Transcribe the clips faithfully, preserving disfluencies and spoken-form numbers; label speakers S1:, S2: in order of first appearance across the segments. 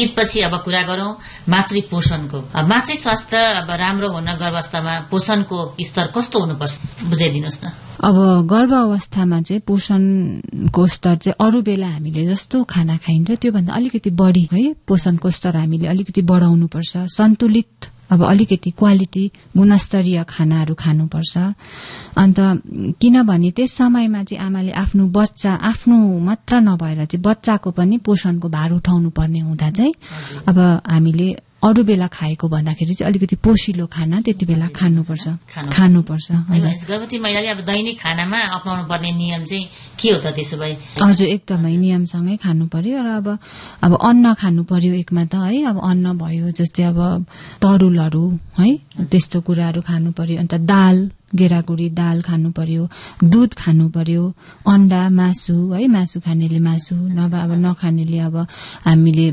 S1: संगीतपछि अब कुरा गरौं मातृ पोषणको। मातृ स्वास्थ्य अब राम्रो हुन गर्भावस्थामा पोषणको स्तर कस्तो हुनुपर्छ बुझाइदिनुस् न।
S2: अब गर्भ अवस्थामा चाहिँ पोषणको स्तर चाहिँ अरू बेला हामीले जस्तो खाना खाइन्छ त्योभन्दा अलिकति बढी है पोषणको स्तर हामीले अलिकति बढाउनु पर्छ। सन्तुलित अब अलिकति क्वालिटी गुणस्तरीय खानाहरू खानुपर्छ। अन्त किनभने त्यस समयमा चाहिँ आमाले आफ्नो बच्चा आफ्नो मात्र नभएर चाहिँ बच्चाको पनि पोषणको भार उठाउनु पर्ने हुँदा चाहिँ अब हामीले अरू बेला खाएको भन्दाखेरि चाहिँ अलिकति पोषिलो खाना त्यति बेला खानुपर्छ खानुपर्छ
S1: गर्भवती महिलाले अब दैनिक खानामा अपनाउनु पर्ने नियम चाहिँ के हो त त्यसो भए?
S2: हजुर एकदमै नियमसँगै खानु पर्यो र अब अब अन्न खानु पर्यो एकमा त है। अब अन्न भयो जस्तै अब तरुलहरू है त्यस्तो कुराहरू खानु पर्यो। अन्त दाल गेडागुडी दाल खानु पर्यो, दूध खानु पर्यो, अण्डा मासु है मासु खानेले मासु नभए अब नखानेले अब हामीले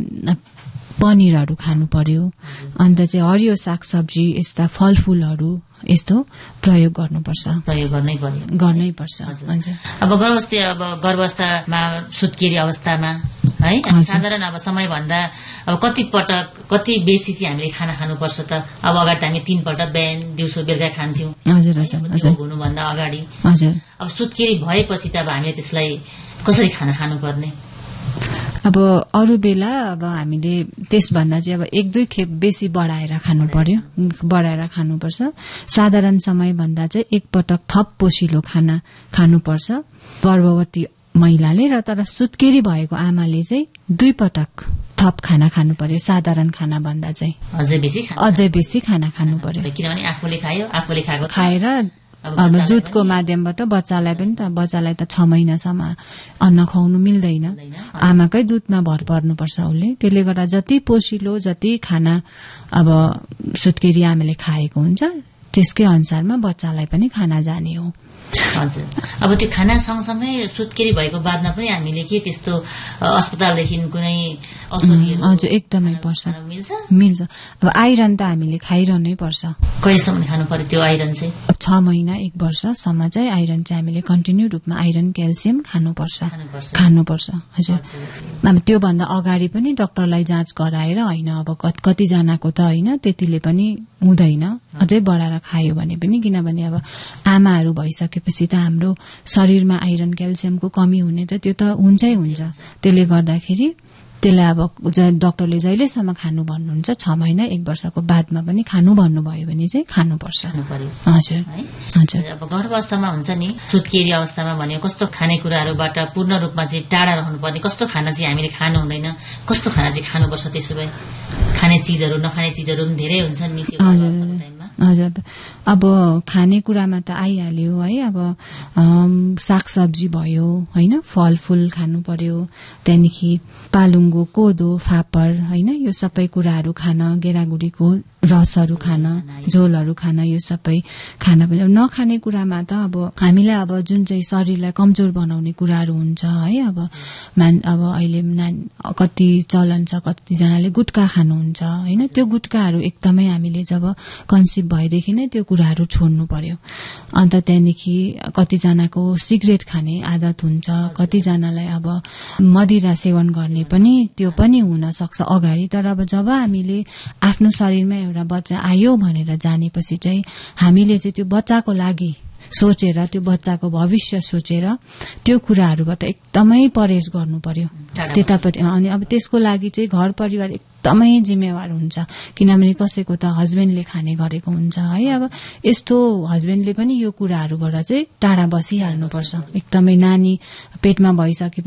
S2: पनिरहरू खानु पर्यो। अन्त चाहिँ हरियो सागसब्जी यस्ता फलफूलहरू यस्तो प्रयोग गर्नुपर्छ
S1: प्रयोग गर्नै पर्यो
S2: गर्नै पर्छ।
S1: अब गर्भावस्था अब गर्भावस्थामा सुत्केरी अवस्थामा है साधारण अब समय भन्दा अब कति पटक कति बेसी चाहिँ हामीले खाना खानुपर्छ त? अब अगाडि त हामी तीन पल्ट बिहान दिउँसो बेलुका खान्थ्यौं
S2: हजुर हजुर
S1: हुनुभन्दा अगाडि।
S2: हजुर
S1: अब सुत्केरी भएपछि त अब हामीले त्यसलाई कसरी खाना खानुपर्ने?
S2: अब अरू बेला अब हामीले त्यसभन्दा चाहिँ अब एक दुई खेप बेसी बढाएर खानु पर्यो बढाएर खानुपर्छ। साधारण समय भन्दा चाहिँ एक पटक थप पोषिलो खाना खानुपर्छ गर्भवती महिलाले। र तर सुत्केरी भएको आमाले चाहिँ दुई पटक थप खाना खानु पर्यो साधारण खाना भन्दा चाहिँ
S1: अझै बेसी
S2: अझै बेसी खाना खानु पर्यो।
S1: किनभने आफूले खायो आफूले खाएको
S2: खाएर अब दूधको माध्यमबाट बच्चालाई पनि त बच्चालाई त छ महिनासम्म अन्न खुवाउनु मिल्दैन। आमाकै दूधमा भर पर्नुपर्छ उसले। त्यसले गर्दा जति पोषिलो जति खाना अब सुत्केरी आमाले खाएको हुन्छ त्यसकै अनुसारमा बच्चालाई पनि खाना जाने हो।
S1: हजुर अब त्यो खाना सँगसँगै सुत्केरी भएको बादमा पनि हामीले के त्यस्तो अस्पतालदेखि कुनै औषधिहरू
S2: हजुर एकदमै पर्छ
S1: मिल्छ
S2: मिल्छ। अब आइरन त हामीले खाइरहनै पर्छ।
S1: कहिलेसम्म खानु पर्यो त्यो आइरन चाहिँ?
S2: छ महिना एक वर्षसम्म चाहिँ आइरन चाहिँ हामीले कन्टिन्यू रूपमा आइरन क्याल्सियम खानुपर्छ खानुपर्छ हजुर। अब त्योभन्दा अगाडि पनि डाक्टरलाई जाँच गराएर होइन अब कतिजनाको त होइन त्यतिले पनि हुँदैन अझै बढाएर खायो भने पनि। किनभने अब आमाहरू भइसकेपछि त हाम्रो शरीरमा आइरन क्याल्सियमको कमी हुने त त्यो त हुन्छै हुन्छ। त्यसले गर्दाखेरि त्यसलाई अब डाक्टरले जहिलेसम्म खानु भन्नुहुन्छ छ महिना एक वर्षको बादमा पनि खानु भन्नुभयो भने चाहिँ खानुपर्छ। हजुर हजुर
S1: अब गर्भावस्थामा हुन्छ नि सुत्केरी अवस्थामा भने कस्तो खानेकुराहरूबाट पूर्ण रूपमा चाहिँ टाढा रहनुपर्ने कस्तो खाना चाहिँ हामीले खानु हुँदैन कस्तो खाना चाहिँ खानुपर्छ? त्यसो भए खाने चिजहरू नखाने चिजहरू पनि धेरै हुन्छन् नि त्यो टाइममा।
S2: हजुर अब खानेकुरामा त आइहाल्यो है। अब सागसब्जी भयो होइन फलफूल खानु पर्यो। त्यहाँदेखि पालुङ्गो कोदो फापर होइन यो सबै कुराहरू खान गेडागुडीको रसहरू खान झोलहरू खान यो सबै खाना पनि। नखाने कुरामा त अब हामीलाई अब जुन चाहिँ शरीरलाई कमजोर बनाउने कुराहरू हुन्छ है। अब मान अब अहिले कति चलन छ कतिजनाले गुट्का खानुहुन्छ होइन। त्यो गुट्काहरू एकदमै हामीले जब कन्सिभ भएदेखि नै त्यो कुराहरू छोड्नु पर्यो। अन्त त्यहाँदेखि कतिजनाको सिगरेट खाने आदत हुन्छ कतिजनालाई अब मदिरा सेवन गर्ने पनि त्यो पनि हुन सक्छ अगाडि। तर अब जब हामीले आफ्नो शरीरमा एउटा बच्चा आयो भनेर जानेपछि चाहिँ हामीले चाहिँ त्यो बच्चाको लागि सोचेर त्यो बच्चाको भविष्य सोचेर त्यो कुराहरूबाट एकदमै परहेज गर्नु पर्यो त्यतापट्टि। अनि अब त्यसको लागि चाहिँ घर परिवार एकदमै जिम्मेवार हुन्छ। किनभने कसैको त हस्बेन्डले खाने गरेको हुन्छ है। अब यस्तो हस्बेन्डले पनि यो कुराहरूबाट चाहिँ टाढा बसिहाल्नुपर्छ। एकदमै नानी पेटमा भइसके